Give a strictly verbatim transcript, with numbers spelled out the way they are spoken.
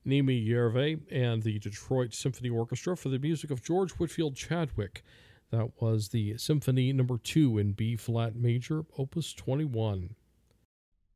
Nimi Yerve and the Detroit Symphony Orchestra for the music of George Whitfield Chadwick. That was the Symphony Number two in B flat major, Opus twenty-one.